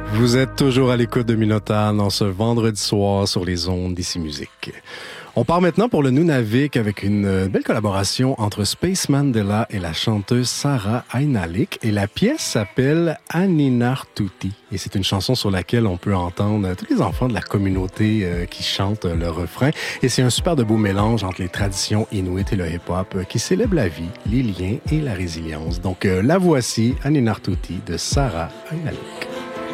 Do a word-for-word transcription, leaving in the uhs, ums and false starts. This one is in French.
Vous êtes toujours à l'écoute de Minotaur dans ce vendredi soir sur les ondes d'Ici Musique. On part maintenant pour le Nunavik avec une belle collaboration entre Space Mandela et la chanteuse Sarah Ainalik. Et la pièce s'appelle Aninartuti. Et c'est une chanson sur laquelle on peut entendre tous les enfants de la communauté euh, qui chantent le refrain. Et c'est un super de beau mélange entre les traditions inuites et le hip-hop euh, qui célèbre la vie, les liens et la résilience. Donc euh, la voici, Aninartuti de Sarah Ainalik.